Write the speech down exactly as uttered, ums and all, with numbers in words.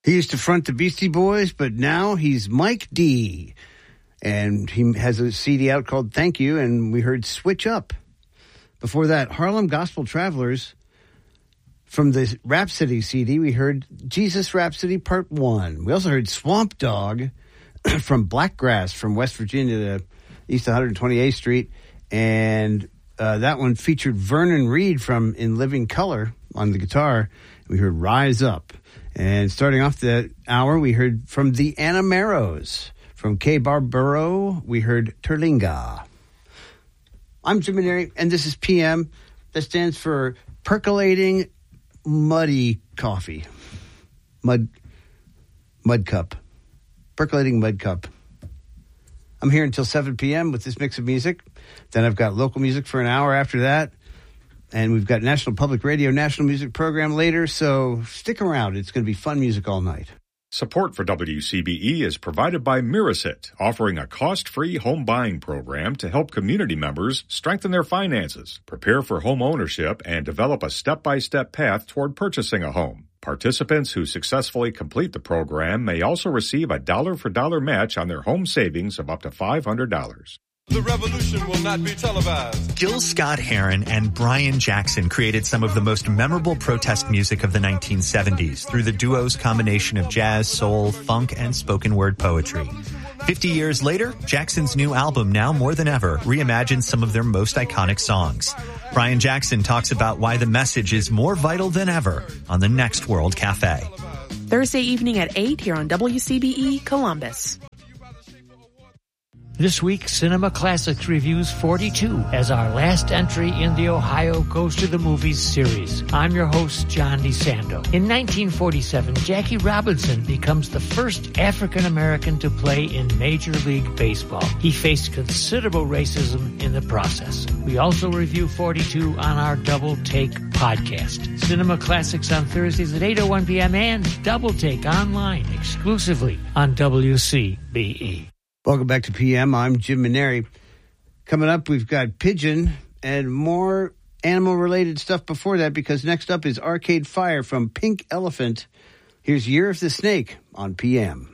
He used to front the Beastie Boys, but now he's Mike D. And he has a C D out called Thank You, and we heard Switch Up. Before that, Harlem Gospel Travelers. From the Rhapsody C D, we heard Jesus Rhapsody Part one. We also heard Swamp Dog from Blackgrass from West Virginia to East one hundred twenty-eighth Street. And uh, that one featured Vernon Reid from In Living Color on the guitar. We heard Rise Up. And starting off the hour, we heard from the Anameros. From K. Barbaro, we heard Terlinga. I'm Jim Maneri, and this is P M. That stands for Percolating Muddy Coffee. Mud, mud cup. Percolating Mud Cup. I'm here until seven p.m. with this mix of music. Then I've got local music for an hour after that. And we've got National Public Radio, National Music Program later. So stick around. It's going to be fun music all night. Support for W C B E is provided by Mirasit, offering a cost-free home buying program to help community members strengthen their finances, prepare for home ownership, and develop a step-by-step path toward purchasing a home. Participants who successfully complete the program may also receive a dollar-for-dollar match on their home savings of up to five hundred dollars. The revolution will not be televised. Gil Scott-Heron and Brian Jackson created some of the most memorable protest music of the nineteen seventies through the duo's combination of jazz, soul, funk, and spoken word poetry. Fifty years later, Jackson's new album, Now More Than Ever, reimagines some of their most iconic songs. Brian Jackson talks about why the message is more vital than ever on the Next World Cafe. Thursday evening at eight here on W C B E Columbus. This week, Cinema Classics reviews forty-two as our last entry in the Ohio Goes to the Movies series. I'm your host, John DeSando. In nineteen forty-seven, Jackie Robinson becomes the first African-American to play in Major League Baseball. He faced considerable racism in the process. We also review forty-two on our Double Take podcast. Cinema Classics on Thursdays at eight oh one p.m. and Double Take online exclusively on W C B E. Welcome back to P M. I'm Jim Maneri. Coming up, we've got Pigeon and more animal-related stuff before that, because next up is Arcade Fire from Pink Elephant. Here's Year of the Snake on P M.